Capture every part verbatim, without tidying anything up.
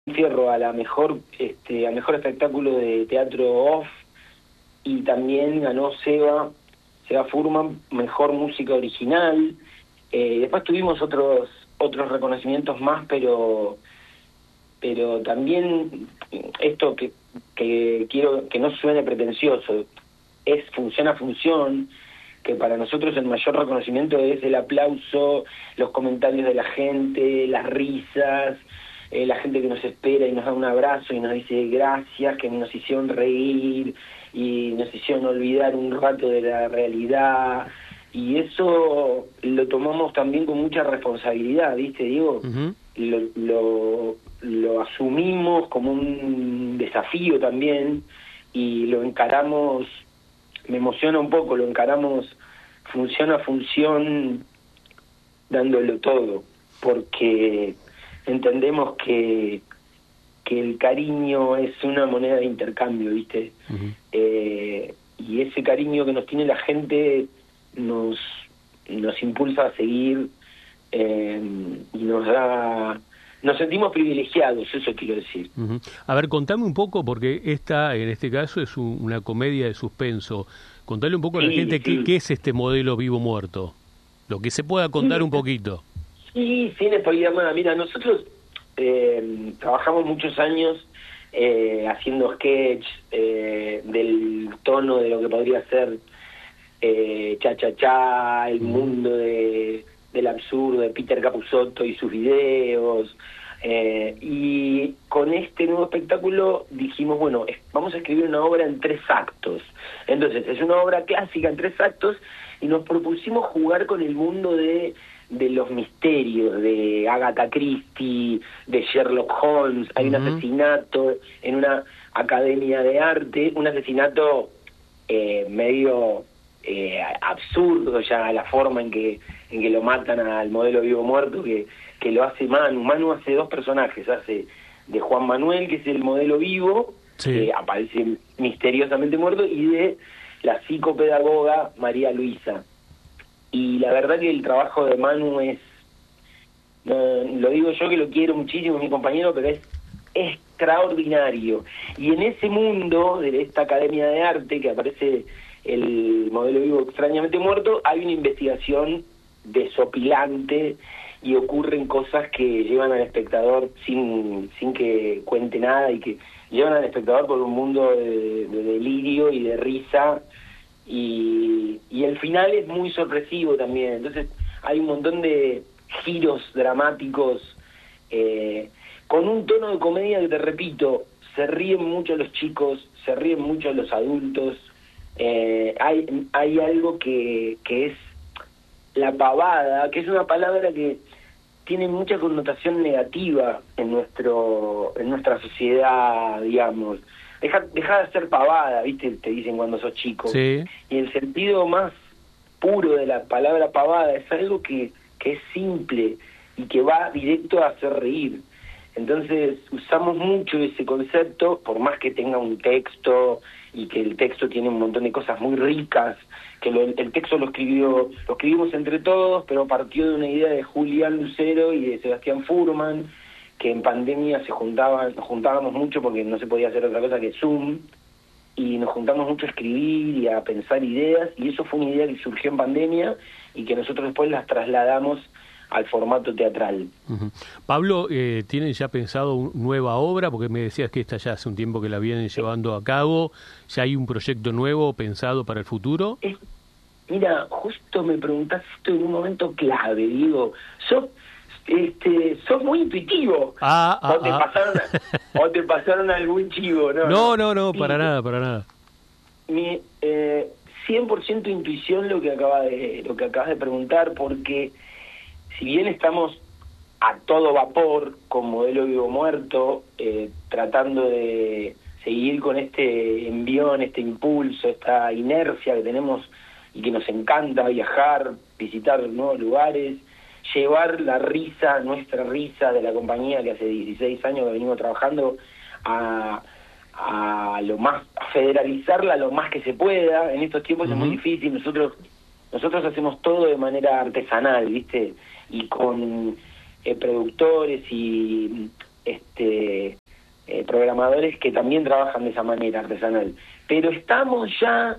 Fierro a la mejor este al mejor espectáculo de teatro off, y también ganó Seba Seba Furman mejor música original. Eh, después tuvimos otros otros reconocimientos más, pero pero también esto que que quiero que no suene pretencioso, es función a función, que para nosotros el mayor reconocimiento es el aplauso, los comentarios de la gente, las risas, eh, la gente que nos espera y nos da un abrazo y nos dice gracias, que nos hicieron reír y nos hicieron olvidar un rato de la realidad, y eso lo tomamos también con mucha responsabilidad, ¿viste, Diego? Uh-huh. Lo, lo, lo asumimos como un desafío también y lo encaramos, me emociona un poco, lo encaramos función a función, dándolo todo, porque entendemos que que el cariño es una moneda de intercambio, ¿viste? Uh-huh. Eh, y ese cariño que nos tiene la gente nos nos impulsa a seguir, eh, y nos da, nos sentimos privilegiados, eso quiero decir. Uh-huh. A ver, contame un poco, porque esta, en este caso, es un, una comedia de suspenso. Contale un poco sí, a la gente sí. qué, qué es este modelo vivo muerto, lo que se pueda contar sí. un poquito. Sí, sin spoiler, mira, nosotros eh, trabajamos muchos años eh, haciendo sketch eh, del tono de lo que podría ser eh, Cha Cha Cha, el mundo de, del absurdo de Peter Capusotto y sus videos, eh, y con este nuevo espectáculo dijimos, bueno, vamos a escribir una obra en tres actos. Entonces es una obra clásica en tres actos y nos propusimos jugar con el mundo de de los misterios, de Agatha Christie, de Sherlock Holmes. Hay uh-huh. un asesinato en una academia de arte, un asesinato eh, medio eh, absurdo ya, la forma en que en que lo matan al modelo vivo muerto, que, que lo hace Manu. Manu hace dos personajes, hace de Juan Manuel, que es el modelo vivo, sí. que aparece misteriosamente muerto, y de la psicopedagoga María Luisa. Y la verdad que el trabajo de Manu es, no, lo digo yo que lo quiero muchísimo, mi compañero, pero es extraordinario. Y en ese mundo de esta academia de arte que aparece el modelo vivo extrañamente muerto, hay una investigación desopilante y ocurren cosas que llevan al espectador sin, sin que cuente nada, y que llevan al espectador por un mundo de, de delirio y de risa. Y, y el final es muy sorpresivo también, entonces hay un montón de giros dramáticos, eh, con un tono de comedia que, te repito, se ríen mucho los chicos, se ríen mucho los adultos, eh, hay hay algo que, que es la pavada, que es una palabra que tiene mucha connotación negativa en nuestro en nuestra sociedad, digamos. Deja, deja de ser pavada, ¿viste? Te dicen cuando sos chico. Sí. Y el sentido más puro de la palabra pavada es algo que, que es simple y que va directo a hacer reír. Entonces usamos mucho ese concepto, por más que tenga un texto y que el texto tiene un montón de cosas muy ricas, que lo, el texto lo escribió lo escribimos entre todos, pero partió de una idea de Julián Lucero y de Sebastián Furman, que en pandemia se juntaban, nos juntábamos mucho porque no se podía hacer otra cosa que Zoom, y nos juntamos mucho a escribir y a pensar ideas, y eso fue una idea que surgió en pandemia y que nosotros después las trasladamos al formato teatral. Uh-huh. Pablo, eh, ¿tienen ya pensado una nueva obra? Porque me decías que esta ya hace un tiempo que la vienen llevando a cabo. ¿Ya hay un proyecto nuevo pensado para el futuro? Es, mira, justo me preguntaste esto en un momento clave, digo, sos Este, sos muy intuitivo. Ah, ah, o, te ah. pasaron, o te pasaron algún chivo, ¿no? No, no, no, para y, nada, para nada. Mi eh, cien por ciento intuición lo que acaba de lo que acabas de preguntar, porque si bien estamos a todo vapor con modelo vivo muerto, eh, tratando de seguir con este envión, este impulso, esta inercia que tenemos y que nos encanta viajar, visitar nuevos lugares, llevar la risa, nuestra risa de la compañía que hace dieciséis años que venimos trabajando, a, a lo más, a federalizarla lo más que se pueda. En estos tiempos uh-huh. es muy difícil, nosotros nosotros hacemos todo de manera artesanal, ¿viste? Y con eh, productores y este eh, programadores que también trabajan de esa manera artesanal. Pero estamos ya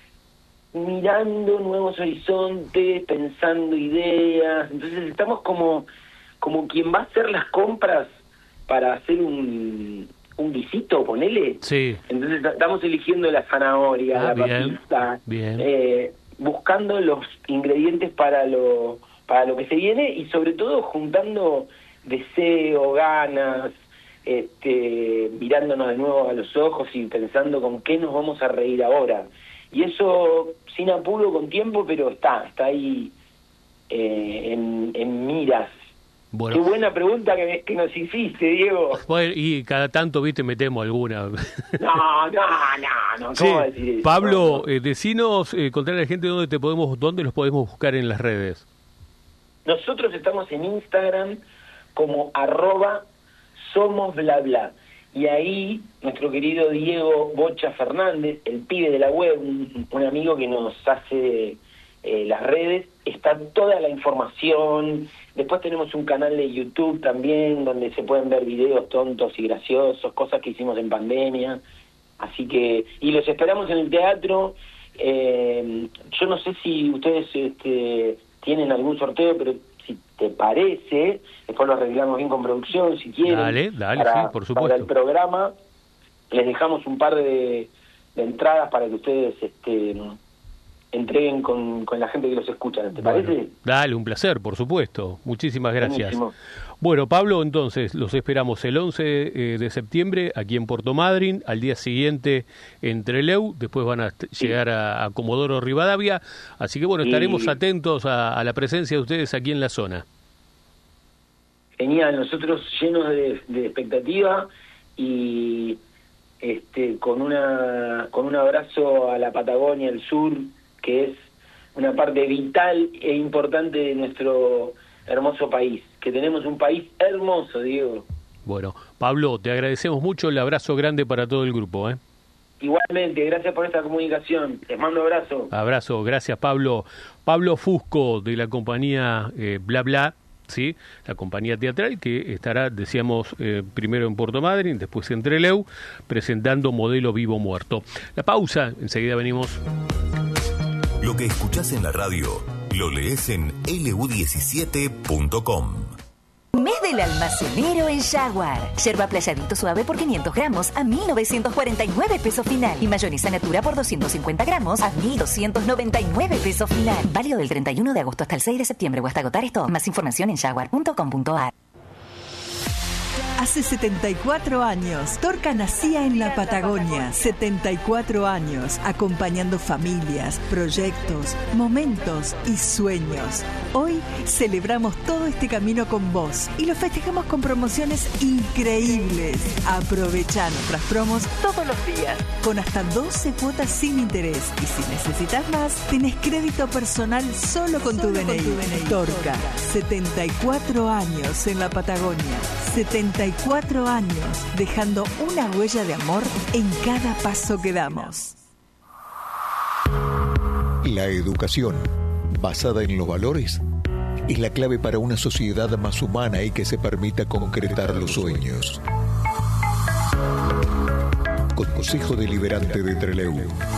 mirando nuevos horizontes, pensando ideas, entonces estamos como como quien va a hacer las compras para hacer un, un guisito, ponele. Sí. Entonces estamos eligiendo la zanahoria, ah, la bien, papita, bien. Eh, buscando los ingredientes para lo para lo que se viene y sobre todo juntando deseo, ganas, este, mirándonos de nuevo a los ojos y pensando con qué nos vamos a reír ahora. Y eso sin apuro, con tiempo, pero está, está ahí eh, en, en miras. Bueno. Qué buena pregunta que, me, que nos hiciste, Diego. Bueno, y cada tanto, viste, metemos alguna. No, no, no, no, ¿cómo sí. decir eso? Pablo, no, no. Eh, decinos, eh, contarle a la gente dónde te podemos, dónde los podemos buscar en las redes. Nosotros estamos en Instagram como arroba somos bla bla. Y ahí nuestro querido Diego Bocha Fernández, el pibe de la web, un, un amigo que nos hace eh, las redes, está toda la información. Después tenemos un canal de YouTube también donde se pueden ver videos tontos y graciosos, cosas que hicimos en pandemia. Así que, y los esperamos en el teatro. Eh, yo no sé si ustedes este, tienen algún sorteo, pero si te parece, después lo arreglamos bien con producción, si quieren. Dale, dale, para, sí, por supuesto. Para el programa les dejamos un par de, de entradas para que ustedes este, entreguen con, con la gente que los escucha. ¿Te bueno, parece? Dale, un placer, por supuesto. Muchísimas gracias. Buenísimo. Bueno, Pablo, entonces, los esperamos el once de septiembre aquí en Puerto Madryn, al día siguiente en Trelew, después van a sí. llegar a, a Comodoro Rivadavia, así que bueno, estaremos sí. atentos a, a la presencia de ustedes aquí en la zona. Genial, nosotros llenos de, de expectativa y este con una con un abrazo a la Patagonia, al sur, que es una parte vital e importante de nuestro hermoso país, que tenemos un país hermoso, Diego. Bueno, Pablo, te agradecemos mucho, el abrazo grande para todo el grupo, ¿eh? Igualmente, gracias por esta comunicación, les mando abrazo. Abrazo, gracias Pablo. Pablo Fusco, de la compañía eh, Bla Bla, ¿sí? La compañía teatral que estará, decíamos, eh, primero en Puerto Madryn, después en Trelew, presentando Modelo Vivo Muerto. La pausa, enseguida venimos. Lo que escuchás en la radio, lo lees en L U diecisiete punto com. Mes del almacenero en Jaguar. Yerba playadito suave por quinientos gramos a mil novecientos cuarenta y nueve pesos final. Y mayonesa natura por doscientos cincuenta gramos a mil doscientos noventa y nueve pesos final. Válido del treinta y uno de agosto hasta el seis de septiembre o hasta agotar esto. Más información en jaguar punto com punto a r. Hace setenta y cuatro años, Torca nacía en la Patagonia. setenta y cuatro años, acompañando familias, proyectos, momentos y sueños. Hoy celebramos todo este camino con vos y lo festejamos con promociones increíbles. Aprovecha nuestras promos todos los días, con hasta doce cuotas sin interés. Y si necesitas más, tenés crédito personal solo con tu D N I. Torca, setenta y cuatro años en la Patagonia. setenta y cuatro años, dejando una huella de amor en cada paso que damos. La educación, basada en los valores, es la clave para una sociedad más humana y que se permita concretar los sueños. Consejo Deliberante de Trelew.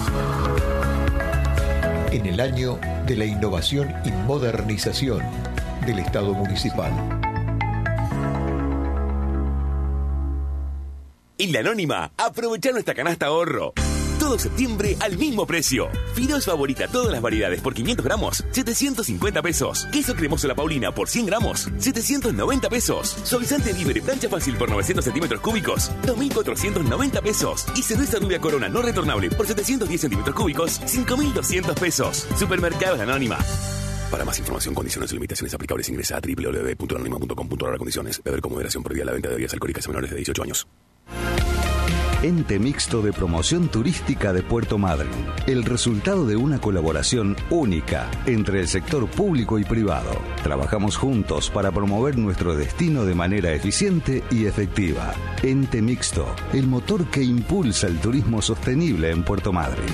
En el año de la innovación y modernización del Estado municipal. En La Anónima, aprovechá nuestra canasta ahorro. Todo septiembre al mismo precio. Fideos Favorita, todas las variedades por quinientos gramos, setecientos cincuenta pesos. Queso cremoso La Paulina por cien gramos, setecientos noventa pesos. Suavizante Libre Plancha Fácil por novecientos centímetros cúbicos, dos mil cuatrocientos noventa pesos. Y cerveza Rubia Corona no retornable por setecientos diez centímetros cúbicos, cinco mil doscientos pesos. Supermercados La Anónima. Para más información, condiciones y limitaciones aplicables, ingresa a doble u doble u doble u punto anónima punto com punto a r. Condiciones. Beber con moderación. Prohibida la venta de bebidas alcohólicas a menores de dieciocho años. Ente Mixto de Promoción Turística de Puerto Madryn. El resultado de una colaboración única entre el sector público y privado. Trabajamos juntos para promover nuestro destino de manera eficiente y efectiva. Ente Mixto, el motor que impulsa el turismo sostenible en Puerto Madryn.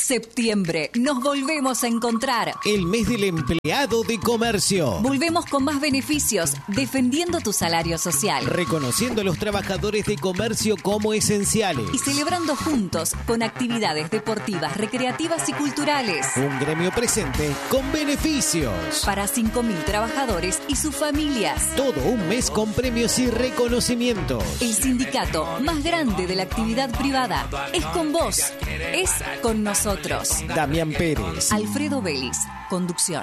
Septiembre, nos volvemos a encontrar. El mes del empleado de comercio. Volvemos con más beneficios, defendiendo tu salario social. Reconociendo a los trabajadores de comercio como esenciales. Y celebrando juntos con actividades deportivas, recreativas y culturales. Un gremio presente con beneficios. Para cinco mil trabajadores y sus familias. Todo un mes con premios y reconocimientos. El sindicato más grande de la actividad privada es con vos, es con nosotros. Damián Pérez, Alfredo Vélez, conducción.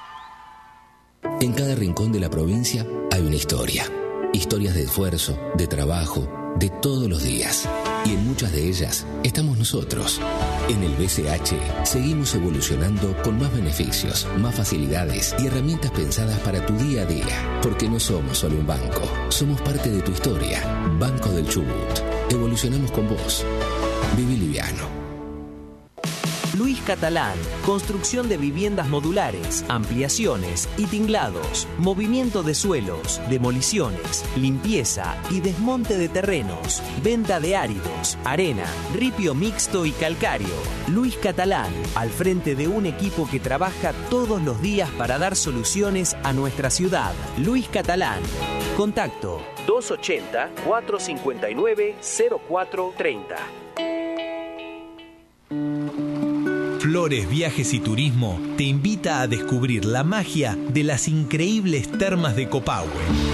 En cada rincón de la provincia hay una historia. Historias de esfuerzo, de trabajo, de todos los días. Y en muchas de ellas estamos nosotros. En el B C H seguimos evolucionando con más beneficios, más facilidades y herramientas pensadas para tu día a día. Porque no somos solo un banco, somos parte de tu historia. Banco del Chubut. Evolucionamos con vos. Viví liviano. Luis Catalán, construcción de viviendas modulares, ampliaciones y tinglados, movimiento de suelos, demoliciones, limpieza y desmonte de terrenos, venta de áridos, arena, ripio mixto y calcáreo. Luis Catalán, al frente de un equipo que trabaja todos los días para dar soluciones a nuestra ciudad. Luis Catalán. Contacto dos ochenta, cuatrocientos cincuenta y nueve, cero cuatro treinta. Flores, Viajes y Turismo te invita a descubrir la magia de las increíbles termas de Copahue.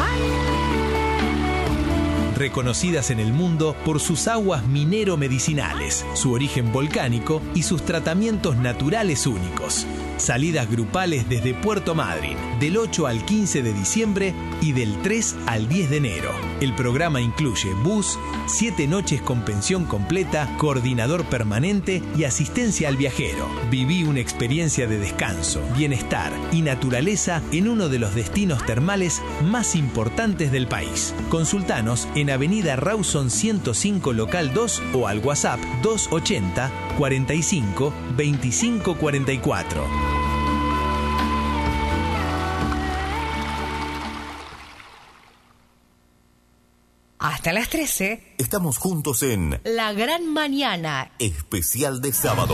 Reconocidas en el mundo por sus aguas minero-medicinales, su origen volcánico y sus tratamientos naturales únicos. Salidas grupales desde Puerto Madryn, del ocho al quince de diciembre y del tres al diez de enero. El programa incluye bus, siete noches con pensión completa, coordinador permanente y asistencia al viajero. Viví una experiencia de descanso, bienestar y naturaleza en uno de los destinos termales más importantes del país. Consultanos en Avenida Rawson ciento cinco Local dos o al WhatsApp dos ochenta, cuarenta y cinco, veinticinco cuarenta y cuatro. Hasta las trece. Estamos juntos en La Gran Mañana. Especial de Sábado.